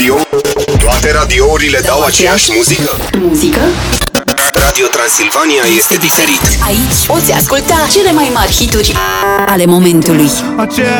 Toate radiourile dau aceeași muzică? Muzică? Radio Transilvania este diferit. Aici poți asculta cele mai mari hituri ale momentului. Aceea